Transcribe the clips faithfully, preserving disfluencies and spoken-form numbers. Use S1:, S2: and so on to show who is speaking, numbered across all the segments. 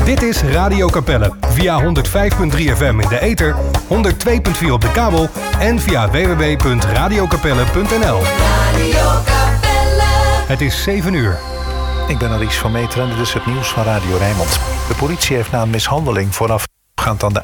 S1: Dit is Radio Capelle via honderd vijf komma drie F M in de ether, honderd twee komma vier op de kabel en via w w w punt radio capelle punt n l. Radio Capelle. Het is zeven uur.
S2: Ik ben Aries van Meteren en dit is het nieuws van Radio Rijnmond. De politie heeft na een mishandeling voorafgaand aan de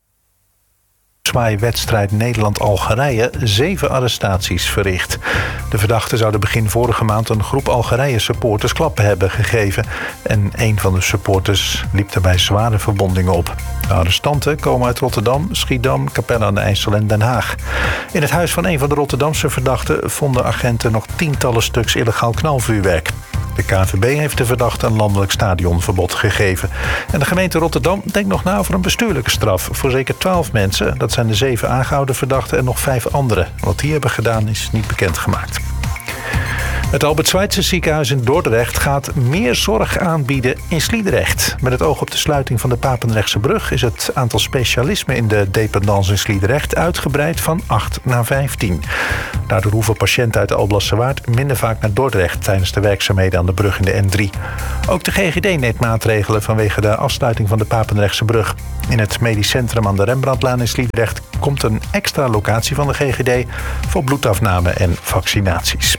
S2: uitzwaaiwedstrijd Nederland-Algerije zeven arrestaties verricht. De verdachten zouden begin vorige maand een groep Algerije-supporters klappen hebben gegeven. En een van de supporters liep daarbij zware verwondingen op. De arrestanten komen uit Rotterdam, Schiedam, Capelle aan de IJssel en Den Haag. In het huis van een van de Rotterdamse verdachten vonden agenten nog tientallen stuks illegaal knalvuurwerk. De K N V B heeft de verdachte een landelijk stadionverbod gegeven. En de gemeente Rotterdam denkt nog na over een bestuurlijke straf voor zeker twaalf mensen. Dat zijn de zeven aangehouden verdachten en nog vijf anderen. Wat die hebben gedaan is niet bekendgemaakt. Het Albert Schweitzer ziekenhuis in Dordrecht gaat meer zorg aanbieden in Sliedrecht. Met het oog op de sluiting van de Papendrechtse brug is het aantal specialismen in de dependance in Sliedrecht uitgebreid van acht naar vijftien. Daardoor hoeven patiënten uit de Alblasserwaard minder vaak naar Dordrecht tijdens de werkzaamheden aan de brug in de N drie. Ook de G G D neemt maatregelen vanwege de afsluiting van de Papendrechtse brug. In het medisch centrum aan de Rembrandtlaan in Sliedrecht komt een extra locatie van de G G D voor bloedafname en vaccinaties.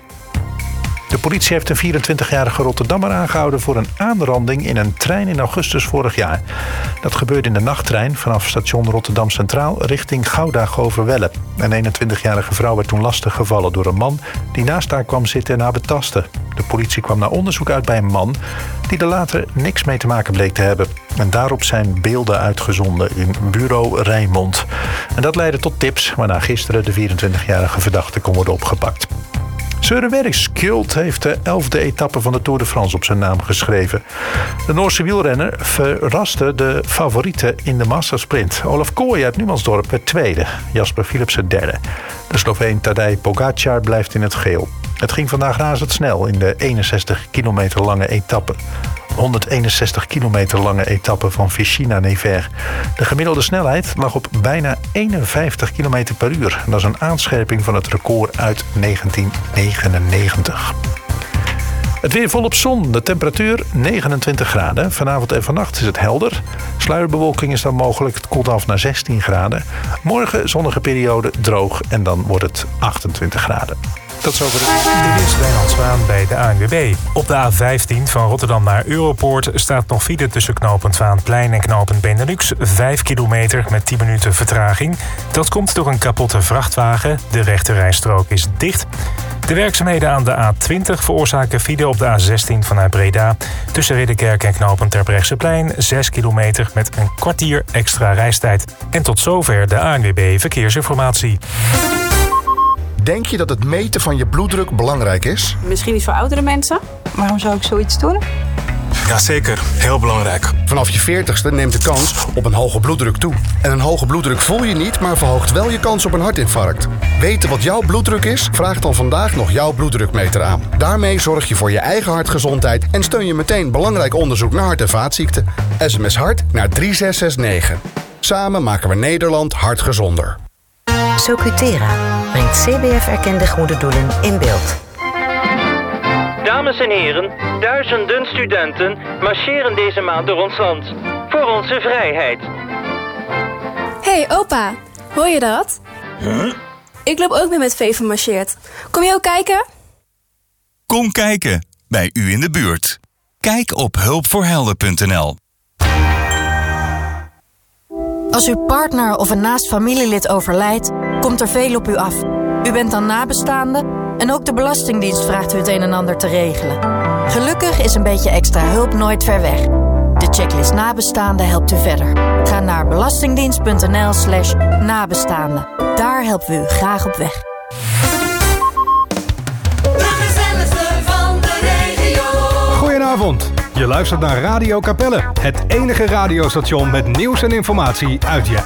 S2: De politie heeft een vierentwintigjarige Rotterdammer aangehouden voor een aanranding in een trein in augustus vorig jaar. Dat gebeurde in de nachttrein vanaf station Rotterdam Centraal richting Gouda-Goverwelle. Een eenentwintigjarige vrouw werd toen lastiggevallen door een man die naast haar kwam zitten en haar betastte. De politie kwam na onderzoek uit bij een man die er later niks mee te maken bleek te hebben. En daarop zijn beelden uitgezonden in bureau Rijnmond. En dat leidde tot tips waarna gisteren de vierentwintigjarige verdachte kon worden opgepakt. Søren Werkskjöld heeft de elfde etappe van de Tour de France op zijn naam geschreven. De Noorse wielrenner verraste de favorieten in de massasprint. Olaf Kooi uit Numansdorp werd tweede, Jasper Philipsen derde. De Sloveen Tadej Pogačar blijft in het geel. Het ging vandaag razendsnel in de eenenzestig kilometer lange etappe. honderdeenenzestig kilometer lange etappe van Vichy naar Nevers. De gemiddelde snelheid lag op bijna eenenvijftig kilometer per uur. Dat is een aanscherping van het record uit negentien negenennegentig. Het weer volop zon, de temperatuur negenentwintig graden. Vanavond en vannacht is het helder. Sluierbewolking is dan mogelijk, het koelt af naar zestien graden. Morgen zonnige periode, droog en dan wordt het achtentwintig graden. Tot zover het...
S3: Dit is Wijnand Zwaan bij de A N W B. Op de A vijftien van Rotterdam naar Europoort staat nog file tussen knooppunt Vaanplein en knooppunt Benelux. Vijf kilometer met tien minuten vertraging. Dat komt door een kapotte vrachtwagen. De rechterrijstrook is dicht. De werkzaamheden aan de A twintig veroorzaken file op de A zestien vanuit Breda. Tussen Ridderkerk en knooppunt Terbrechtseplein. Zes kilometer met een kwartier extra reistijd. En tot zover de A N W B Verkeersinformatie.
S4: Denk je dat het meten van je bloeddruk belangrijk is?
S5: Misschien iets voor oudere mensen. Waarom zou ik zoiets doen?
S6: Jazeker, heel belangrijk.
S4: Vanaf je veertigste neemt de kans op een hoge bloeddruk toe. En een hoge bloeddruk voel je niet, maar verhoogt wel je kans op een hartinfarct. Weten wat jouw bloeddruk is? Vraag dan vandaag nog jouw bloeddrukmeter aan. Daarmee zorg je voor je eigen hartgezondheid en steun je meteen belangrijk onderzoek naar hart- en vaatziekten. S M S hart naar drie zes zes negen. Samen maken we Nederland hartgezonder.
S7: Socutera brengt C B F-erkende goede doelen in beeld.
S8: Dames en heren, duizenden studenten marcheren deze maand door ons land. Voor onze vrijheid.
S9: Hey opa, hoor je dat?
S10: Huh?
S9: Ik loop ook mee met Veven marcheert. Kom je ook kijken?
S10: Kom kijken, bij u in de buurt. Kijk op hulpvoorhelden punt n l.
S11: Als uw partner of een naast familielid overlijdt, komt er veel op u af. U bent dan nabestaande en ook de Belastingdienst vraagt u het een en ander te regelen. Gelukkig is een beetje extra hulp nooit ver weg. De checklist nabestaande helpt u verder. Ga naar belastingdienst punt n l slash nabestaande. Daar helpen we u graag op weg.
S1: Goedenavond. Je luistert naar Radio Capelle, het enige radiostation met nieuws en informatie uit je